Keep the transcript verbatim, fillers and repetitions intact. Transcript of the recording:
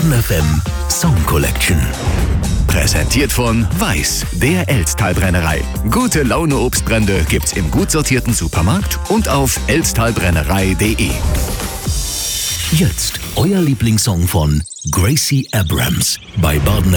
Baden F M Song Collection. Präsentiert von Weiß, der Elztal-Brennerei. Gute Laune Obstbrände gibt's im gut sortierten Supermarkt und auf elztalbrennerei punkt de. Jetzt euer Lieblingssong von Gracie Abrams bei Baden